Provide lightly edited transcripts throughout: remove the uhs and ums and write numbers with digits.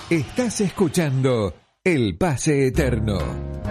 Estás escuchando El Pase Eterno.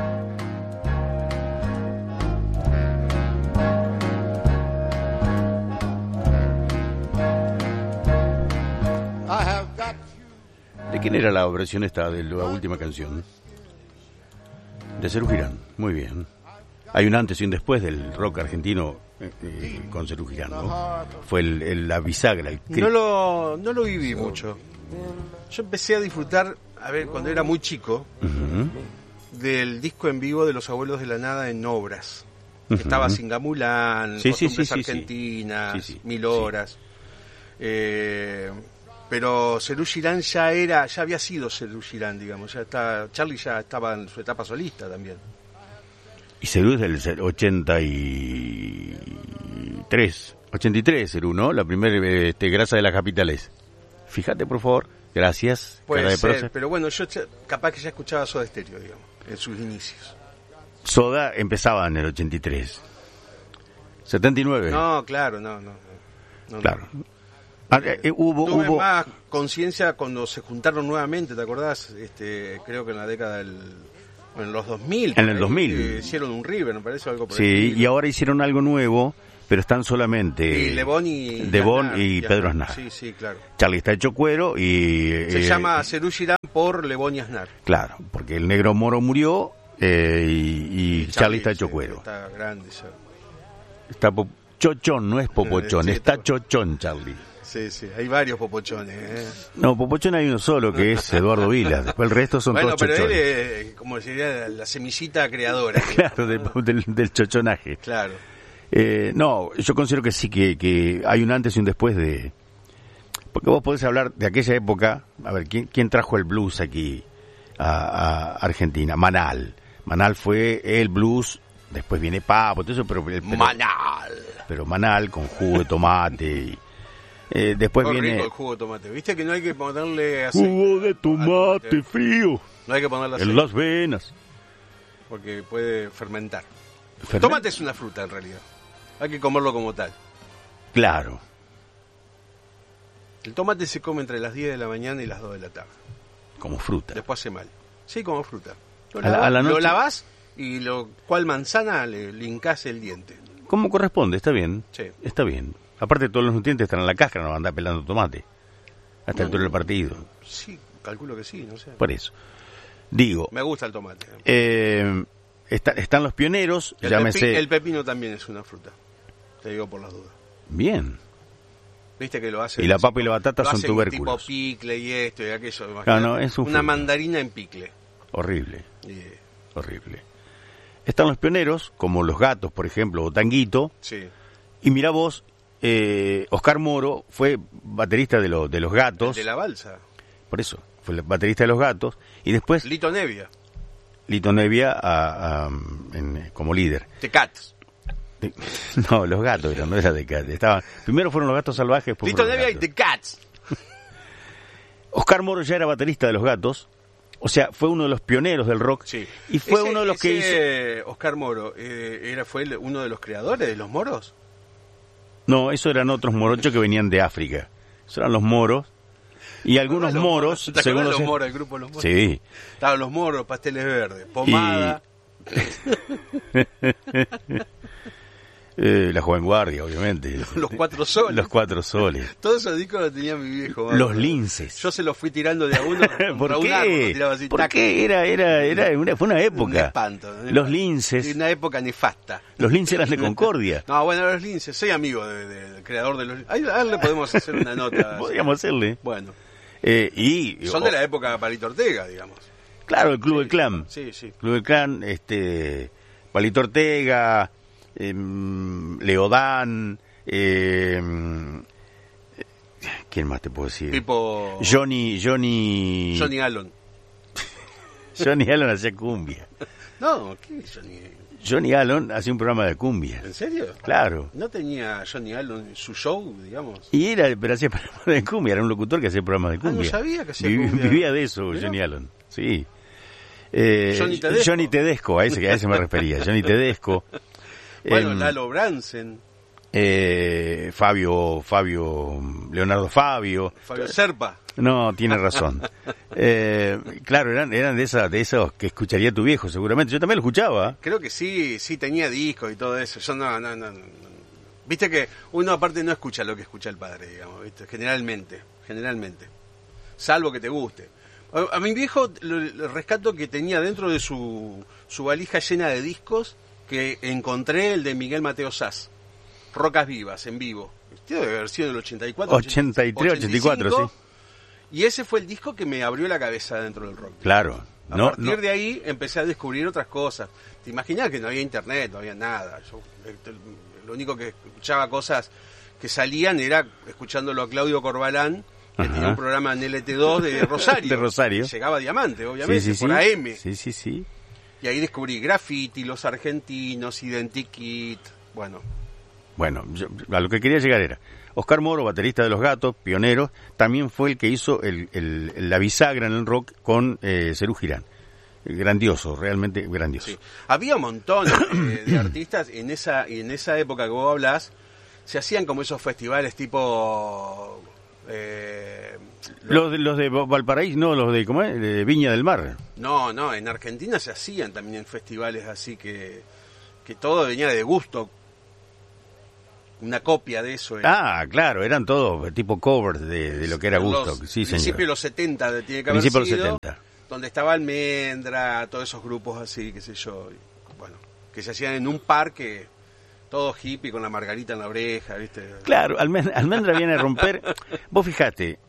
¿De quién era la versión esta de la última canción? De Serú Girán, muy bien. Hay un antes y un después del rock argentino con Serú Girán, ¿no? Fue la bisagra. No lo viví mucho. Yo empecé a disfrutar, cuando era muy chico, del disco en vivo de Los Abuelos de la Nada en Obras. Estaba Singamulán, Costumbres Argentinas, sí. 1000 horas. Pero Serú Girán ya había sido Serú Girán, digamos. Charly ya estaba en su etapa solista también. Y Serú es del 83, Serú, ¿no? La primera grasa de las capitales. Fíjate, por favor. Gracias. Puede ser, pero bueno, yo capaz que ya escuchaba Soda Stereo, digamos, en sus inicios. Soda empezaba en el 83. 79. No, claro, no. Claro. No. Tuve más conciencia cuando se juntaron nuevamente, ¿te acordás? Creo que en la década en los 2000. En el 2000. Hicieron un River, me parece, algo por el Sí, estilo. y ahora hicieron algo nuevo, pero están solamente Devon y Pedro Aznar. Sí, claro. Charly está hecho cuero y... Se llama Serú Girán por Lebón y Aznar. Claro, porque el negro Moro murió y Charly está hecho cuero. Está grande ya. Está chochón, no es popochón, está chochón Charly. Sí, hay varios popochones. No, popochón hay uno solo, que es Eduardo Vilas. Después el resto son todos chochones. Bueno, pero él es, como sería la semillita creadora. Claro, del chochonaje. Claro. No, yo considero que sí, que hay un antes y un después de... Porque vos podés hablar de aquella época. A ver, ¿quién trajo el blues aquí a Argentina? Manal fue el blues. Después viene Papo, todo eso, pero Manal con jugo de tomate después viene rico el jugo de tomate. ¿Viste que no hay que ponerle aceite? Jugo de tomate frío. No hay que ponerle aceite. En las venas. Porque puede fermentar. El tomate es una fruta en realidad. Hay que comerlo como tal. Claro. El tomate se come entre las 10 de la mañana y las 2 de la tarde. Como fruta. Después hace mal. Sí, como fruta. A la noche... Lo lavás y cual manzana le hincás el diente. ¿Cómo corresponde? Está bien. Sí. Está bien. Aparte todos los nutrientes están en la cáscara, no van a andar pelando tomate. Hasta el del partido. Sí, calculo que sí, no sé. Por eso. Digo. Me gusta el tomate. Están los pioneros, llámese... El pepino también es una fruta. Te digo por las dudas. Bien. Viste que lo hace... Y la papa y la batata son tubérculos. Tipo picle y esto y aquello. No, es una mandarina en picle. Horrible. Horrible. Están los pioneros, como Los Gatos, por ejemplo, o Tanguito. Sí. Y mira vos, Oscar Moro fue baterista de Los Gatos. De la balsa. Por eso, fue el baterista de Los Gatos. Y después... Lito Nevia como líder. The Cats. No, Los Gatos, no era The Cats. Primero fueron Los Gatos Salvajes. Lito Nevia y The Cats. Oscar Moro ya era baterista de Los Gatos. O sea, fue uno de los pioneros del rock. Sí. Y fue uno de los que hizo... Oscar Moro, ¿fue uno de los creadores de los moros? No, eso eran otros morochos que venían de África. Esos eran los moros. Y algunos moros... ¿Te acuerdas de los moros, el grupo Los Moros? Sí. Estaban los moros, pasteles verdes, pomada... La Joven Guardia, obviamente. Los Cuatro Soles. Los Cuatro Soles. Todos esos discos los tenía mi viejo. Los Linces. Yo se los fui tirando de a uno. ¿Por qué? ¿Por qué? Fue una época. Un espanto. Los Linces. Una época nefasta. Los Linces eran de Concordia. No, bueno, los Linces. Soy amigo del creador de los Linces. A él le podemos hacer una nota. Podríamos hacerle. Bueno. Son de la época de Palito Ortega, digamos. Claro, el Club del Clan. Sí. Club del Clan, Palito Ortega, Leodán, ¿quién más te puedo decir? Tipo... Johnny Allen. Johnny Allen hacía cumbia. No, ¿qué es Johnny? Johnny Allen hacía un programa de cumbia. ¿En serio? Claro. ¿No tenía Johnny Allen su show, digamos? Pero hacía programas de cumbia, era un locutor que hacía programas de cumbia. No sabía que hacía cumbia. Vivía de eso, ¿mirá? Johnny Allen, sí. Johnny Tedesco, a ese me refería, Johnny Tedesco. Bueno, Lalo Bransen. Leonardo Fabio. Fabio Serpa. No, tiene razón. Claro, eran de esos que escucharía tu viejo, seguramente. Yo también lo escuchaba. Creo que sí tenía discos y todo eso. Yo no. Viste que uno aparte no escucha lo que escucha el padre, digamos, ¿viste? Generalmente. Salvo que te guste. A mi viejo le rescato que tenía dentro de su valija llena de discos, que encontré el de Miguel Mateo Sass, Rocas Vivas, en vivo. Debe haber sido en el 84. 83, 84, sí. Y ese fue el disco que me abrió la cabeza dentro del rock. Claro. A partir de ahí empecé a descubrir otras cosas. Te imaginas que no había internet, no había nada. Yo, lo único que escuchaba cosas que salían era escuchándolo a Claudio Corbalán, que tenía un programa en LT2 de Rosario. De Rosario. Llegaba a Diamante, obviamente, sí, por AM. Sí. Y ahí descubrí Graffiti, Los Argentinos, Identikit, bueno, a lo que quería llegar era, Oscar Moro, baterista de Los Gatos, pionero, también fue el que hizo la bisagra en el rock con Serú Girán. Grandioso, realmente grandioso. Sí. Había un montón de artistas en esa época que vos hablás, se hacían como esos festivales tipo... los de Valparaíso, no, los de, ¿cómo es? De Viña del Mar. No, en Argentina se hacían también festivales así que todo venía de gusto. Una copia de eso. Claro, eran todos tipo covers de lo que era Gusto. Sí, señor. Principio de los 70 tiene que haber sido. Principio de los 70. Donde estaba Almendra, todos esos grupos así, qué sé yo. Bueno, que se hacían en un parque, todo hippie con la margarita en la oreja, ¿viste? Claro, Almendra viene a romper. Vos fijate,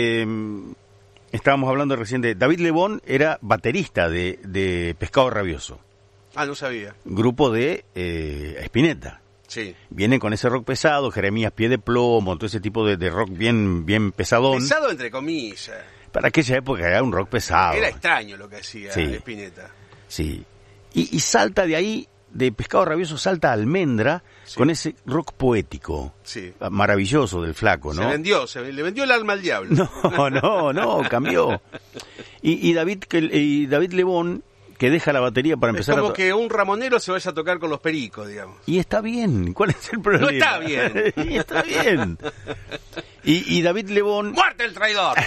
estábamos hablando recién de David Lebón, era baterista de Pescado Rabioso. No sabía. Grupo de Spinetta. Sí. Vienen con ese rock pesado, Jeremías Pie de Plomo, todo ese tipo de rock bien pesadón. Pesado entre comillas. Para aquella época era un rock pesado. Era extraño lo que hacía Spinetta. Sí. Y salta de ahí, de Pescado Rabioso, salta a Almendra, con ese rock poético. Sí. Maravilloso del flaco, ¿no? Le vendió el alma al diablo. No, cambió. Y David Lebón, que deja la batería para empezar como que un ramonero se vaya a tocar con los Pericos, digamos. Y está bien, ¿cuál es el problema? No está bien. Y está bien. Y David Lebón... ¡Muerte el traidor!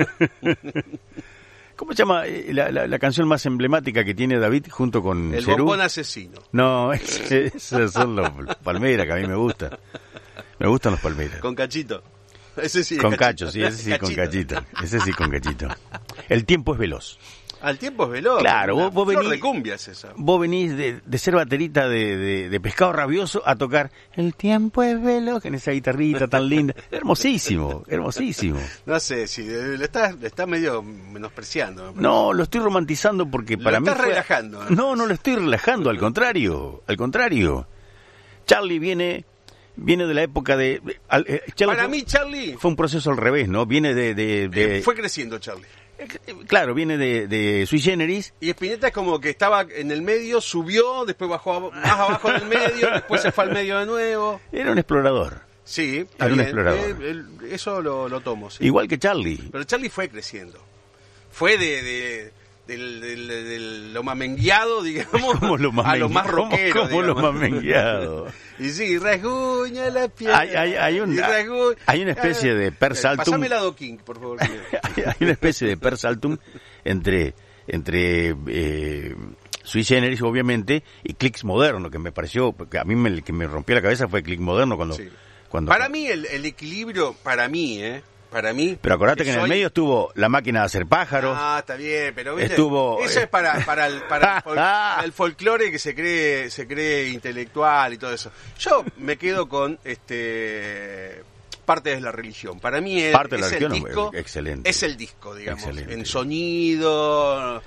¿Cómo se llama la canción más emblemática que tiene David junto con El Serú? Bombón Asesino. No, esos son los Palmeras, que a mí me gustan. Me gustan los Palmeras. Con Cachito. Ese sí. Con Cacho, sí, ese sí con Cachito. Ese sí con Cachito. El tiempo es veloz. Al tiempo es veloz. Claro, vos venís de cumbia es esa. Vos venís de ser baterita de Pescado Rabioso a tocar El tiempo es veloz, en esa guitarrita tan linda. Hermosísimo. No sé, si le está medio menospreciando. No, lo estoy romantizando porque para mí... Lo estás relajando. No lo estoy relajando, al contrario. Charlie viene de la época de... Para mí, Charlie... Fue un proceso al revés, ¿no? Viene de fue creciendo Charlie. Claro, viene de Sui Generis. Y Spinetta es como que estaba en el medio, subió, después bajó más abajo del medio, después se fue al medio de nuevo. Era un explorador. Sí, era un explorador. Eso lo tomo, sí. Igual que Charlie. Pero Charlie fue creciendo. Fue de lo mamengueado, digamos, a lo más rockero. Como lo mamengueado. Y sí, rasguña la piel. Hay una especie de per saltum. Pasame la Doking, por favor. Hay una especie de per saltum entre Sui Generis, obviamente, y Clicks Moderno, que me pareció, que a mí el que me rompió la cabeza fue Clicks Moderno cuando para mí el equilibrio, para mí, pero acordate que en el medio estuvo La Máquina de Hacer Pájaros. Está bien, pero ¿viste? Eso es para el folclore que se cree intelectual y todo eso. Yo me quedo con Parte de la Religión. Para mí es el disco, excelente. Es el disco, digamos, excelente. En sonido,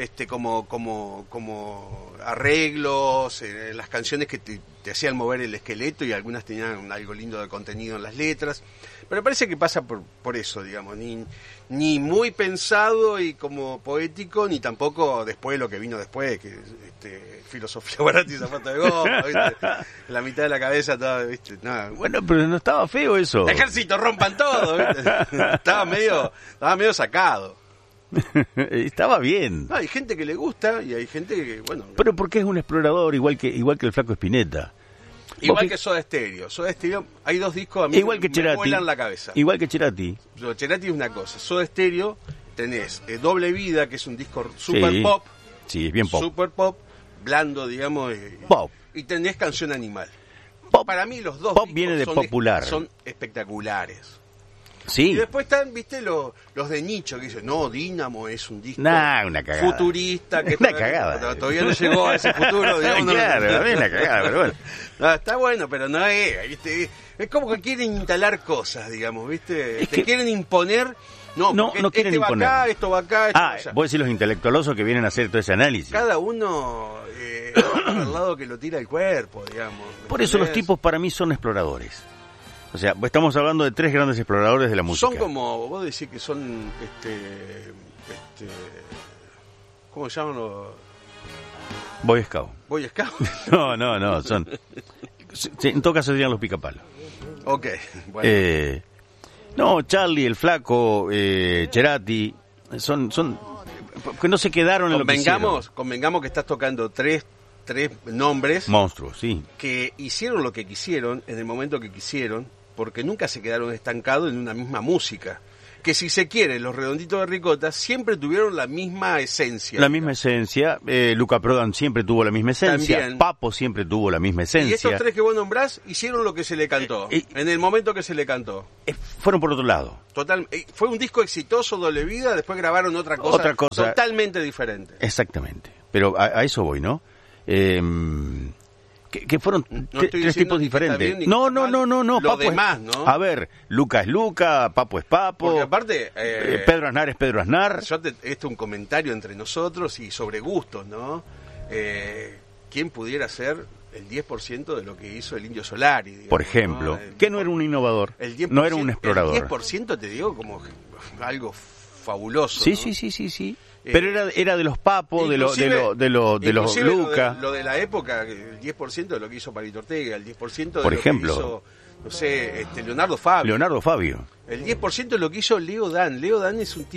como arreglos, las canciones que te hacían mover el esqueleto, y algunas tenían algo lindo de contenido en las letras. Pero me parece que pasa por eso, digamos, ni muy pensado y como poético, ni tampoco después lo que vino después, que filosofía barata y zapato de goma, ¿viste? La mitad de la cabeza toda, ¿viste? Nada. Bueno, pero no estaba feo eso. Ejército, rompan todo, ¿viste? Estaba medio sacado. Estaba bien. Hay gente que le gusta y hay gente que, bueno... Pero porque es un explorador igual que el flaco Spinetta. Igual que Soda Stereo. Soda Stereo, hay dos discos a mí igual que me Cerati, vuelan la cabeza. igual que Cerati. Cerati es una cosa. Soda Stereo tenés Doble Vida, que es un disco super pop. Sí, es bien pop. Super pop, blando, digamos. Pop. Y tenés Canción Animal. Pop. Para mí los dos Pop discos viene de popular. son espectaculares. Sí. Y después están, viste, los de nicho que dicen, no, Dínamo es un disco Una cagada. futurista. Que Una cagada. Todavía no llegó a ese futuro, digamos. Claro, es una cagada, pero bueno. No, está bueno, pero no es, ¿viste? Es como que quieren instalar cosas, digamos, ¿viste? Es Te que quieren imponer. No, no este quieren imponer. va acá, esto va acá, esto va allá. Vos decís los intelectualosos que vienen a hacer todo ese análisis. Cada uno al lado que lo tira el cuerpo, digamos. Por eso los ¿entendés? tipos para mí son exploradores. O sea, estamos hablando de tres grandes exploradores de la música. Son como, vos decís que son, ¿cómo se llaman los Boy Scout. Boy Scout? No, son... En todo caso serían los picapalos. Ok, bueno. No, Charlie, el Flaco, Cerati, son que no se quedaron en lo que hicieron. Convengamos que estás tocando tres nombres Monstruos, sí. que hicieron lo que quisieron en el momento que quisieron, porque nunca se quedaron estancados en una misma música. Que si se quiere, los Redonditos de Ricota siempre tuvieron la misma esencia. La misma esencia. Luca Prodan siempre tuvo la misma esencia. También. Papo siempre tuvo la misma esencia. Y estos tres que vos nombrás hicieron lo que se le cantó, en el momento que se le cantó. Fueron por otro lado. Fue un disco exitoso, Doble Vida, después grabaron otra cosa totalmente diferente. Exactamente. Pero a eso voy, ¿no? Que fueron tres tipos diferentes. No. Lo Papo demás, ¿no? A ver, Luca es Luca, Papo es Papo. Porque aparte... Pedro Aznar es Pedro Aznar. Esto es un comentario entre nosotros y sobre gustos, ¿no? ¿Quién pudiera ser el 10% de lo que hizo el Indio Solari? Digamos, por ejemplo, ¿no? que no era un innovador, no era un explorador. El 10% te digo como algo fabuloso. Sí, ¿no? sí. Pero era de los Papos, de los Luca. Lo de la época, el 10% de lo que hizo Palito Ortega, el 10% de por lo ejemplo, que hizo, no sé, Leonardo Fabio. Leonardo Fabio. El 10% de lo que hizo Leo Dan. Leo Dan es un tipo